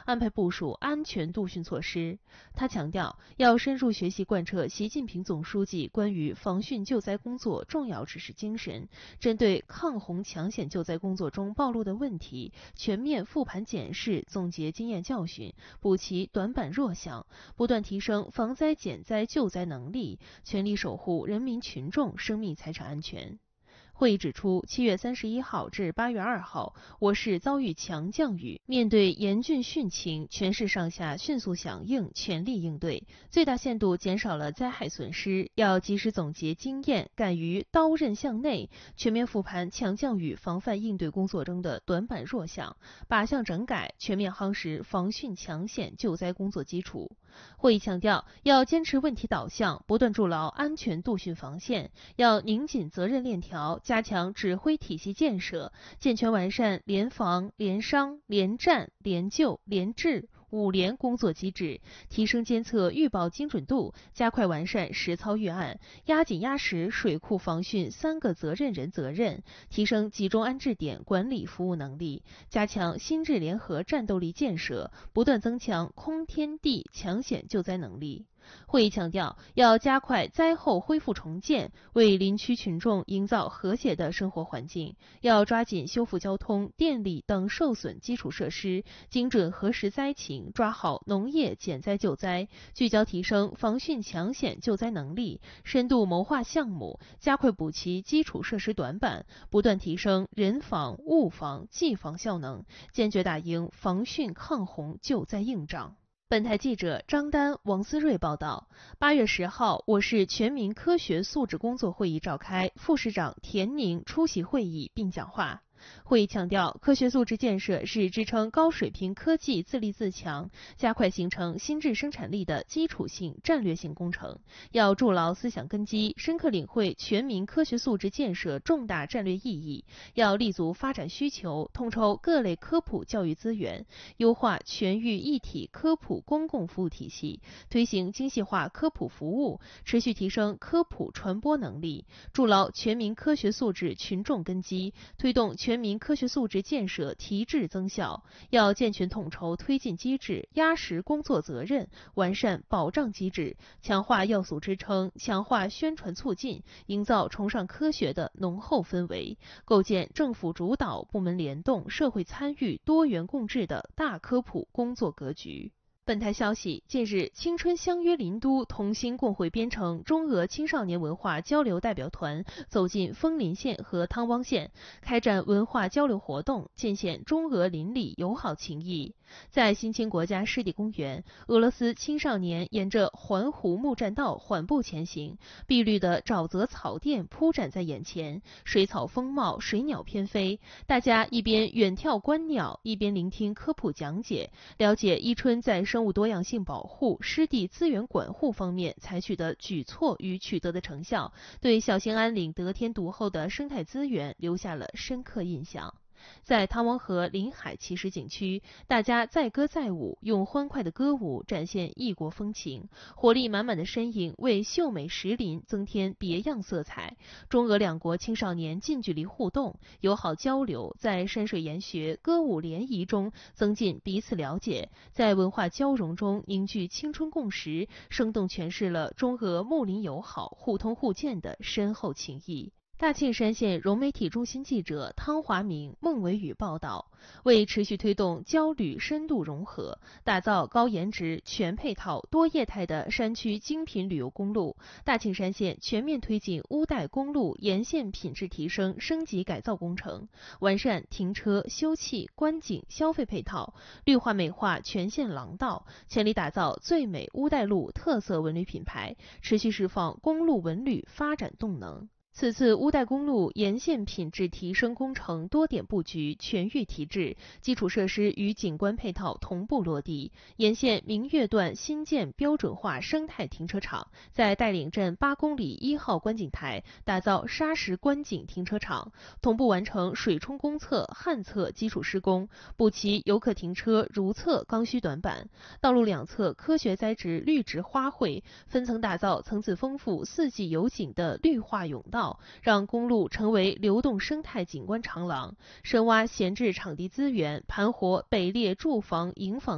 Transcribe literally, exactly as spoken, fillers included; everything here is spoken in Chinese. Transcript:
安排部署安全度训措施。他强调，要深入学习贯彻习近平总书记关于防汛救灾工作重要指示精神，针对抗洪抢险救灾工作中暴露的问题，全面复盘检视，总结经验教训，补齐短板弱项，不断提升防灾减灾救灾能力，全力守护人民群众生命财产安全。会议指出，七月三十一号至八月二号，我市遭遇强降雨，面对严峻汛情，全市上下迅速响应，全力应对，最大限度减少了灾害损失。要及时总结经验，敢于刀刃向内，全面复盘强降雨防范应对工作中的短板弱项，靶向整改，全面夯实防汛抢险救灾工作基础。会议强调，要坚持问题导向，不断筑牢安全度汛防线，要拧紧责任链条，加强指挥体系建设，健全完善联防、联商、联战、联救、联治五联工作机制，提升监测预报精准度，加快完善实操预案，压紧压实水库防汛三个责任人责任，提升集中安置点管理服务能力，加强新智联合战斗力建设，不断增强空天地抢险救灾能力。会议强调，要加快灾后恢复重建，为林区群众营造和谐的生活环境，要抓紧修复交通、电力等受损基础设施，精准核实灾情，抓好农业减灾救灾，聚焦提升防汛抢险救灾能力，深度谋划项目，加快补齐基础设施短板，不断提升人防、物防、技防效能，坚决打赢防汛抗洪救灾硬仗。本台记者张丹、王思睿报道，八月十号，我市全民科学素质工作会议召开，副市长田宁出席会议并讲话。会议强调，科学素质建设是支撑高水平科技自立自强、加快形成新质生产力的基础性战略性工程，要筑牢思想根基，深刻领会全民科学素质建设重大战略意义，要立足发展需求，统筹各类科普教育资源，优化全域一体科普公共服务体系，推行精细化科普服务，持续提升科普传播能力，筑牢全民科学素质群众根基，推动全全民科学素质建设提质增效，要健全统筹推进机制，压实工作责任，完善保障机制，强化要素支撑，强化宣传促进，营造崇尚科学的浓厚氛围，构建政府主导、部门联动、社会参与、多元共治的大科普工作格局。本台消息，近日，青春相约林都同心共绘编程中俄青少年文化交流代表团走进枫林县和汤汪县，开展文化交流活动，尽显中俄邻里友好情谊。在新青国家湿地公园，俄罗斯青少年沿着环湖木栈道缓步前行，碧绿的沼泽草甸铺展在眼前，水草丰茂，水鸟翩飞。大家一边远眺观鸟，一边聆听科普讲解，了解伊春在生物多样性保护、湿地资源管护方面采取的举措与取得的成效，对小兴安岭得天独厚的生态资源留下了深刻印象。在汤汪河临海奇石景区，大家载歌载舞，用欢快的歌舞展现异国风情，活力满满的身影为秀美石林增添别样色彩。中俄两国青少年近距离互动、友好交流，在山水研学、歌舞联谊中增进彼此了解，在文化交融中凝聚青春共识，生动诠释了中俄睦邻友好、互通互鉴的深厚情谊。大庆山县融媒体中心记者汤华明、孟维宇报道，为持续推动交旅深度融合，打造高颜值、全配套、多业态的山区精品旅游公路，大庆山县全面推进乌代公路沿线品质提升升级改造工程，完善停车、休憩、观景、消费配套，绿化美化全县廊道，全力打造最美乌代路特色文旅品牌，持续释放公路文旅发展动能。此次乌代公路沿线品质提升工程多点布局，全域提质，基础设施与景观配套同步落地。沿线明月段新建标准化生态停车场，在带领镇八公里一号观景台打造砂石观景停车场，同步完成水冲公厕、旱厕基础施工，补齐游客停车如厕刚需短板。道路两侧科学栽植绿植花卉，分层打造层次丰富、四季有景的绿化甬道，让公路成为流动生态景观长廊，深挖闲置场地资源，盘活北列住房、营房